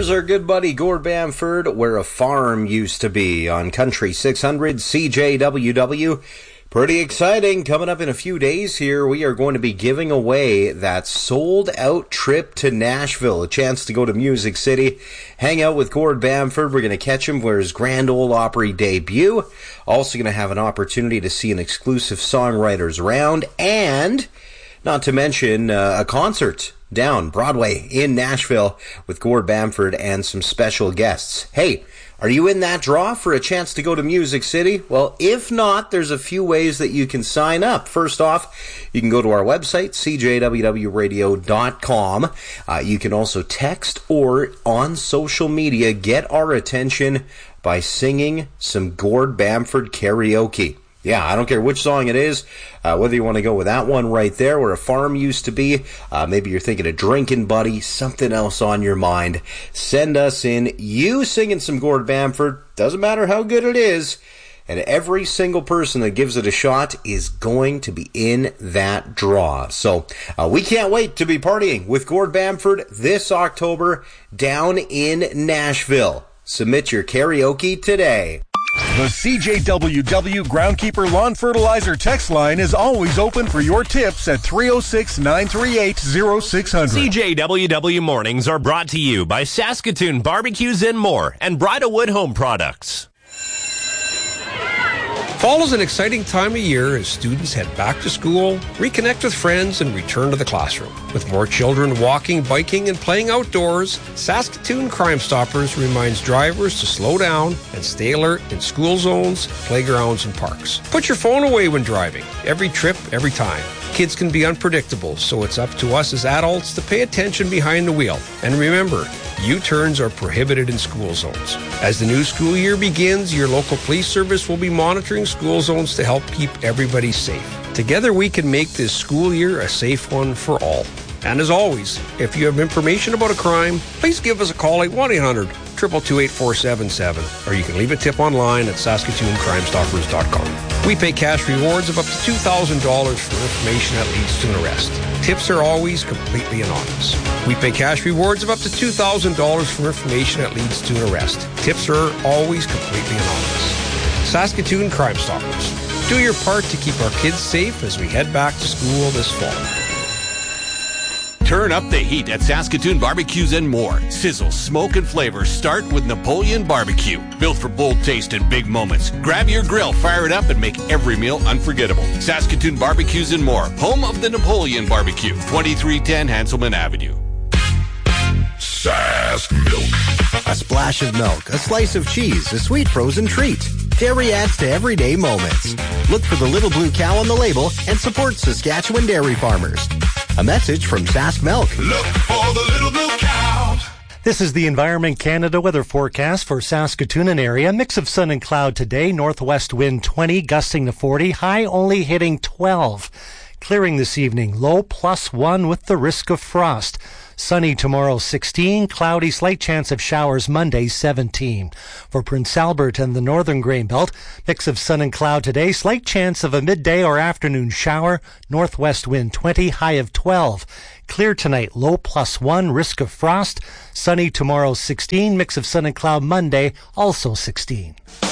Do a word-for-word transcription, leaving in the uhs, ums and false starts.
There's our good buddy Gord Bamford, where a farm used to be, on Country six hundred C J W W. Pretty exciting. Coming up in a few days here, we are going to be giving away that sold-out trip to Nashville. A chance to go to Music City, hang out with Gord Bamford. We're going to catch him for his Grand Ole Opry debut. Also going to have an opportunity to see an exclusive songwriters round, and not to mention uh, a concert down Broadway in Nashville with Gord Bamford and some special guests. Hey, are you in that draw for a chance to go to Music City? Well, if not, there's a few ways that you can sign up. First off, you can go to our website, c j w w radio dot com. Uh, you can also text or on social media get our attention by singing some Gord Bamford karaoke. Yeah, I don't care which song it is, uh, whether you want to go with that one right there, where a farm used to be, uh, maybe you're thinking of Drinking Buddy, something else on your mind. Send us in, you singing some Gord Bamford, doesn't matter how good it is, and every single person that gives it a shot is going to be in that draw. So uh, we can't wait to be partying with Gord Bamford this October down in Nashville. Submit your karaoke today. The C J W W Groundkeeper Lawn Fertilizer text line is always open for your tips at three oh six, nine three eight, oh six hundred. C J W W Mornings are brought to you by Saskatoon Barbecues and More and Bridalwood Home Products. Fall is an exciting time of year as students head back to school, reconnect with friends, and return to the classroom. With more children walking, biking, and playing outdoors, Saskatoon Crime Stoppers reminds drivers to slow down and stay alert in school zones, playgrounds, and parks. Put your phone away when driving. Every trip, every time. Kids can be unpredictable, so it's up to us as adults to pay attention behind the wheel. And remember, U-turns are prohibited in school zones. As the new school year begins, your local police service will be monitoring school zones to help keep everybody safe. Together we can make this school year a safe one for all. And as always, if you have information about a crime, please give us a call at one eight hundred, two two two, eight four seven seven, or you can leave a tip online at saskatoon crime stoppers dot com. We pay cash rewards of up to two thousand dollars for information that leads to an arrest. Tips are always completely anonymous. We pay cash rewards of up to two thousand dollars for information that leads to an arrest. Tips are always completely anonymous. Saskatoon Crime Stoppers. Do your part to keep our kids safe as we head back to school this fall. Turn up the heat at Saskatoon Barbecues and More. Sizzle, smoke, and flavor start with Napoleon Barbecue. Built for bold taste and big moments. Grab your grill, fire it up, and make every meal unforgettable. Saskatoon Barbecues and More. Home of the Napoleon Barbecue. twenty-three ten Hanselman Avenue. Sask Milk. A splash of milk, a slice of cheese, a sweet frozen treat. Dairy adds to everyday moments. Look for the little blue cow on the label and support Saskatchewan dairy farmers. A message from Sask Milk. Look for the little blue cow. This is the Environment Canada weather forecast for Saskatoon and area. Mix of sun and cloud today. Northwest wind twenty, gusting to forty. High only hitting twelve. Clearing this evening. Low plus one with the risk of frost. Sunny tomorrow, sixteen. Cloudy, slight chance of showers Monday, seventeen. For Prince Albert and the northern grain belt, mix of sun and cloud today. Slight chance of a midday or afternoon shower. Northwest wind twenty, high of twelve. Clear tonight, low plus one, risk of frost. Sunny tomorrow, sixteen. Mix of sun and cloud Monday, also sixteen.